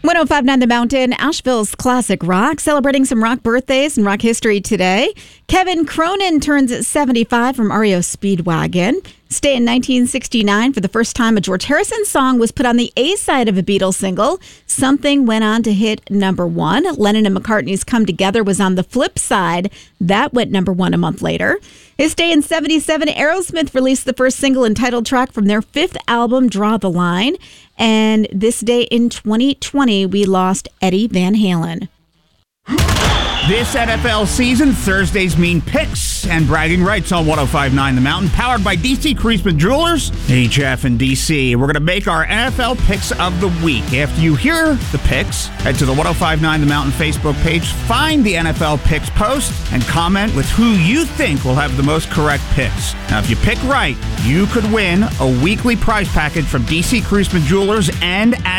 105.9 The Mountain, Asheville's classic rock, celebrating some rock birthdays and rock history today. Kevin Cronin turns 75 from REO Speedwagon. Stay in 1969, for the first time, a George Harrison song was put on the A-side of a Beatles single. Something went on to hit number one. Lennon and McCartney's Come Together was on the flip side. That went number one a month later. His day in 77, Aerosmith released the first single and title track from their fifth album, Draw the Line. And this day in 2020, we lost Eddie Van Halen. This NFL season, Thursdays mean picks and bragging rights on 105.9 The Mountain, powered by DC Creasman Jewelers, HF and DC. We're going to make our NFL picks of the week. After you hear the picks, head to the 105.9 The Mountain Facebook page, find the NFL picks post, and comment with who you think will have the most correct picks. Now, if you pick right, you could win a weekly prize package from DC Creasman Jewelers and